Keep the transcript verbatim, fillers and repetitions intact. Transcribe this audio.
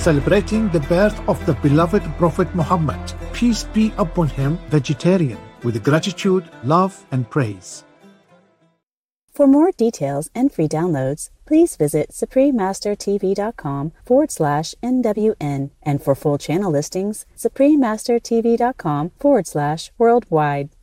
celebrating the birth of the beloved Prophet Muhammad, peace be upon him, vegetarian, with gratitude, love, and praise. For more details and free downloads, please visit suprememastertv.com forward slash NWN. And for full channel listings, suprememastertv.com forward slash worldwide.